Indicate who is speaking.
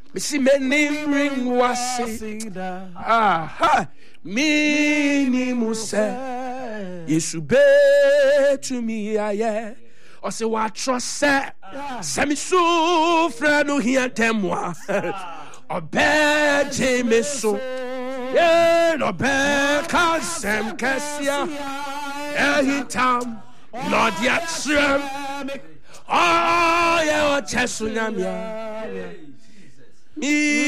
Speaker 1: Missy menim ring wasi. Aha. Mini Musa. Yesu be to me, aye. Or say what trust say. Semi so frano here temwa. Or bad James so. Yeah, no bad Kasem Cassia. Ehitam. Not yet, sir. Oh, yeah, Chesunamia. Me.